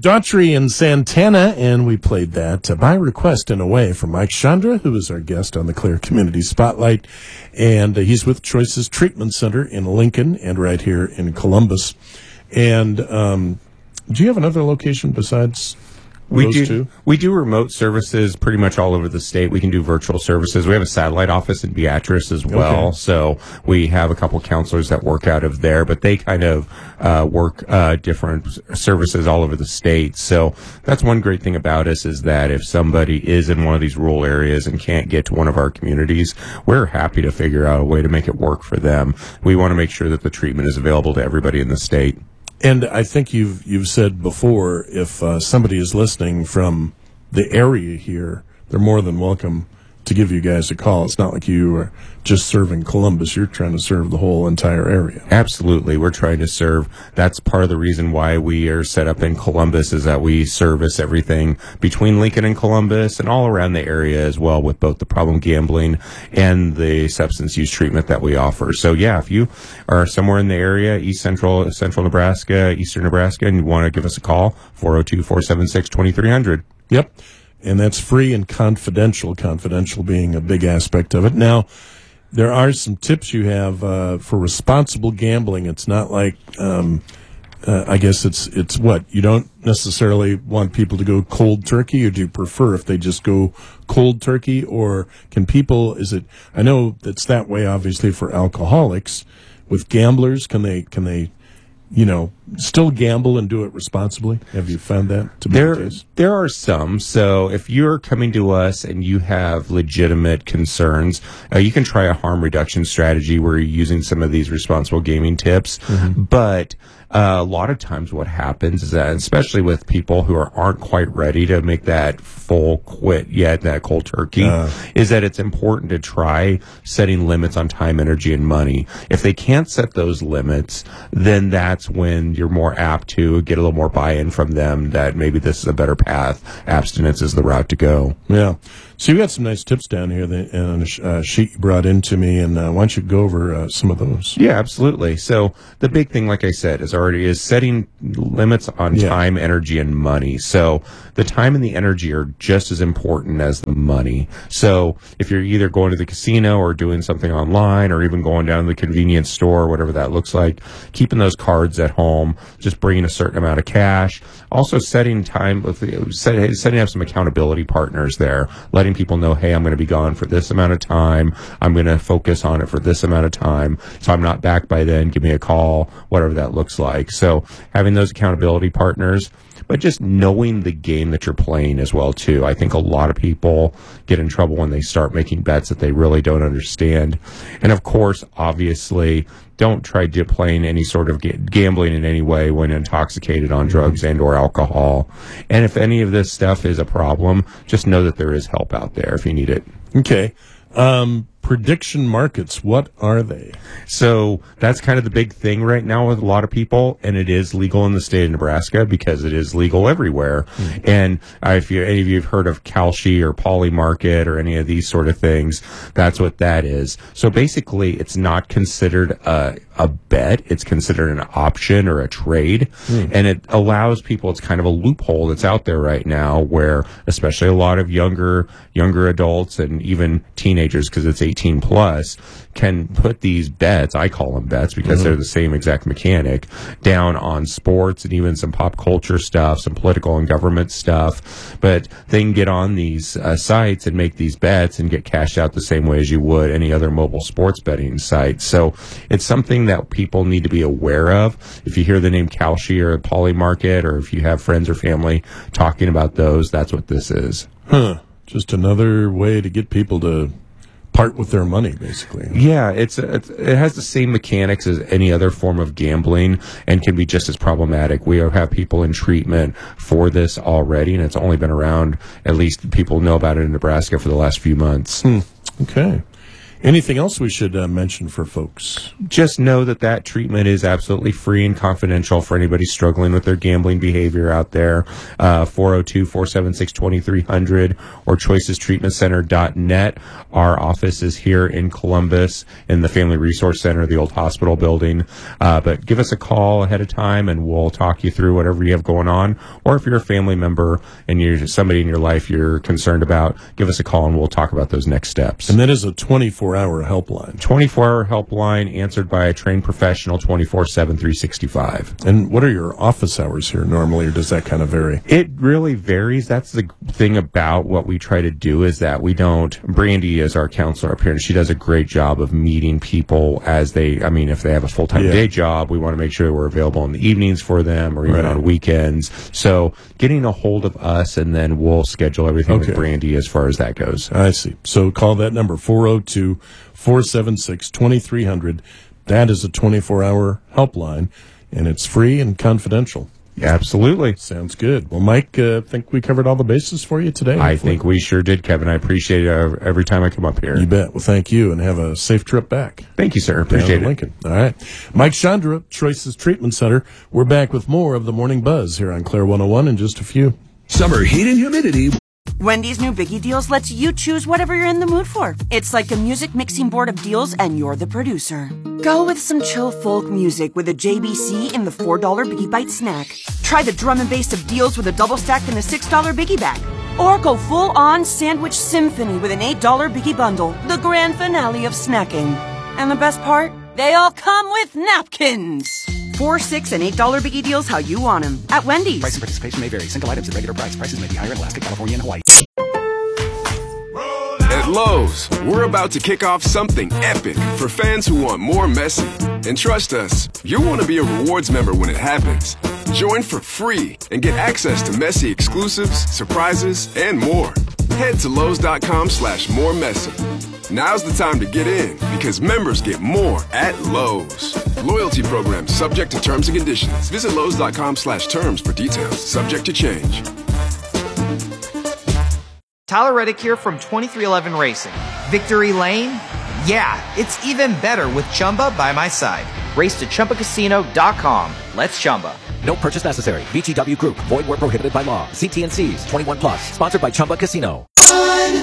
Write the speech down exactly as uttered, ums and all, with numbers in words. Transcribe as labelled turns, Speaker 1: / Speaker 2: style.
Speaker 1: Daughtry and Santana, and we played that uh, by request in a way from Mike Chandra, who is our guest on the Clear Community Spotlight, and uh, he's with Choices Treatment Center in Lincoln and right here in Columbus. And um, do you have another location besides
Speaker 2: We
Speaker 1: those
Speaker 2: do.
Speaker 1: two?
Speaker 2: We do remote services pretty much all over the state. We can do virtual services. We have a satellite office in Beatrice as well.
Speaker 1: Okay.
Speaker 2: So we have a couple counselors that work out of there, but they kind of uh, work uh, different services all over the state. So that's one great thing about us is that if somebody is in one of these rural areas and can't get to one of our communities, we're happy to figure out a way to make it work for them. We want to make sure that the treatment is available to everybody in the state.
Speaker 1: And I think you've you've said before, if uh, somebody is listening from the area here, they're more than welcome to give you guys a call. It's not like you are just serving Columbus. You're trying to serve the whole entire area.
Speaker 2: Absolutely. We're trying to serve. That's part of the reason why we are set up in Columbus is that we service everything between Lincoln and Columbus and all around the area as well with both the problem gambling and the substance use treatment that we offer. So yeah, if you are somewhere in the area, East Central, Central Nebraska, Eastern Nebraska, and you want to give us a call, four oh two, four seven six, two three zero zero.
Speaker 1: Yep. And that's free and confidential, confidential being a big aspect of it. Now, there are some tips you have uh, for responsible gambling. It's not like, um, uh, I guess it's it's what? You don't necessarily want people to go cold turkey, or do you prefer if they just go cold turkey? Or can people, is it, I know it's that way obviously for alcoholics. With gamblers, can they, can they, you know, still gamble and do it responsibly? Have you found that to be
Speaker 2: There,
Speaker 1: the case?
Speaker 2: there are some. So if you're coming to us and you have legitimate concerns, uh, you can try a harm reduction strategy where you're using some of these responsible gaming tips. Mm-hmm. But uh, a lot of times what happens is that, especially with people who are, aren't quite ready to make that full quit yet, that cold turkey, uh. is that it's important to try setting limits on time, energy, and money. If they can't set those limits, then that's when you're more apt to get a little more buy-in from them that maybe this is a better path. Abstinence is the route to go.
Speaker 1: Yeah. So you got some nice tips down here that, on a uh, sheet you brought into me, and uh, why don't you go over uh, some of those?
Speaker 2: Yeah, absolutely. So the big thing, like I said, is already is setting limits on yeah. time, energy, and money. So the time and the energy are just as important as the money. So if you're either going to the casino or doing something online or even going down to the convenience store, whatever that looks like, keeping those cards at home, just bringing a certain amount of cash. Also setting time, setting up some accountability partners there, letting people know, hey, I'm going to be gone for this amount of time. I'm going to focus on it for this amount of time. So I'm not back by then. Give me a call, whatever that looks like. So having those accountability partners, but just knowing the game that you're playing as well, too. I think a lot of people get in trouble when they start making bets that they really don't understand. And, of course, obviously, don't try to playing any sort of ga- gambling in any way when intoxicated on drugs and or alcohol. And if any of this stuff is a problem, just know that there is help out there if you need it.
Speaker 1: Okay. Um, prediction markets, what are they?
Speaker 2: So that's kind of the big thing right now with a lot of people, and it is legal in the state of Nebraska because it is legal everywhere. Mm-hmm. And uh, if you, any of you have heard of Kalshi or Poly Market or any of these sort of things, that's what that is. So basically, it's not considered a, a bet. It's considered an option or a trade. Mm. And it allows people, it's kind of a loophole that's out there right now where especially a lot of younger, younger adults and even teenagers, because it's eighteen plus, can put these bets, I call them bets because mm-hmm. they're the same exact mechanic, down on sports and even some pop culture stuff, some political and government stuff. But they can get on these uh, sites and make these bets and get cashed out the same way as you would any other mobile sports betting site. So it's something that people need to be aware of. If you hear the name Kalshi or Poly Market, or if you have friends or family talking about those, that's what this is.
Speaker 1: Huh. Just another way to get people to part with their money, basically.
Speaker 2: Yeah, it's, it's it has the same mechanics as any other form of gambling and can be just as problematic. We have people in treatment for this already, and it's only been around, at least people know about it in Nebraska for the last few months.
Speaker 1: Hmm. Okay. Anything else we should uh, mention for folks?
Speaker 2: Just know that that treatment is absolutely free and confidential for anybody struggling with their gambling behavior out there. Uh, four oh two, four seven six, two three zero zero or choices treatment center dot net. Our office is here in Columbus in the Family Resource Center, the old hospital building. Uh, but give us a call ahead of time and we'll talk you through whatever you have going on. Or if you're a family member and you're somebody in your life you're concerned about, give us a call and we'll talk about those next steps.
Speaker 1: And that is a twenty-four hour helpline.
Speaker 2: twenty-four hour helpline answered by a trained professional twenty-four seven, three sixty-five.
Speaker 1: And what are your office hours here normally, or does that kind of vary?
Speaker 2: It really varies. That's the thing about what we try to do is that we don't, Brandy is our counselor up here, and she does a great job of meeting people as they, I mean, if they have a full-time
Speaker 1: Yeah.
Speaker 2: day job, we want to make sure we're available in the evenings for them or even
Speaker 1: Right.
Speaker 2: on weekends. So getting a hold of us, and then we'll schedule everything
Speaker 1: Okay.
Speaker 2: with Brandy as far as that goes.
Speaker 1: I see. So call that number, four oh two, four seven six, two three zero zero. That is a twenty-four hour helpline, and it's free and confidential.
Speaker 2: Absolutely.
Speaker 1: Sounds good. Well, Mike, I uh, think we covered all the bases for you today.
Speaker 2: I
Speaker 1: hopefully.
Speaker 2: think we sure did, Kevin. I appreciate it every time I come up here.
Speaker 1: You bet. Well, thank you, and have a safe trip back.
Speaker 2: Thank you, sir.
Speaker 1: Down
Speaker 2: Appreciate
Speaker 1: to
Speaker 2: it.
Speaker 1: Lincoln. All right. Mike Chandra, Choices Treatment Center. We're back with more of the Morning Buzz here on Claire one oh one in just a few.
Speaker 3: Summer heat and humidity.
Speaker 4: Wendy's new Biggie Deals lets you choose whatever you're in the mood for. It's like a music mixing board of deals, and you're the producer. Go with some chill folk music with a J B C in the four dollar Biggie Bite snack. Try the drum and bass of deals with a double stack in the six dollar Biggie bag. Or go full-on sandwich symphony with an eight dollar Biggie bundle, the grand finale of snacking. And the best part? They all come with napkins. Four, six, and eight dollar Biggie Deals how you want them at Wendy's.
Speaker 3: Price and participation may vary. Single items at regular price. Prices may be higher in Alaska, California, and Hawaii.
Speaker 5: At Lowe's, we're about to kick off something epic for fans who want more Messi. And trust us, you'll want to be a rewards member when it happens. Join for free and get access to Messi exclusives, surprises, and more. Head to Lowe's.com slash more Messi. Now's the time to get in because members get more at Lowe's. Loyalty program subject to terms and conditions. Visit Lowe's.com slash terms for details. Subject to change.
Speaker 6: Tyler Reddick here from twenty-three eleven Racing. Victory Lane? Yeah, it's even better with Chumba by my side. Race to Chumba Casino dot com. Let's Chumba.
Speaker 7: No purchase necessary. V G W Group. Void where prohibited by law. See T and C's. twenty-one plus. Sponsored by Chumba Casino.